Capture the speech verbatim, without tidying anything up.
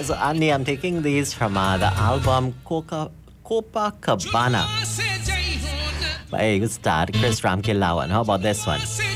is Andy. I'm taking these from uh, the album Coca Copacabana by Ustad Chris Ramkilawan. How about this one?